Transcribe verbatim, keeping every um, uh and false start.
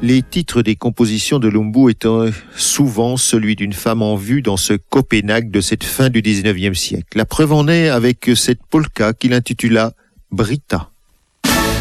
les titres des compositions de Lumbu étant souvent celui d'une femme en vue dans ce Copenhague de cette fin du dix-neuvième siècle. La preuve en est avec cette polka qu'il intitula Britta.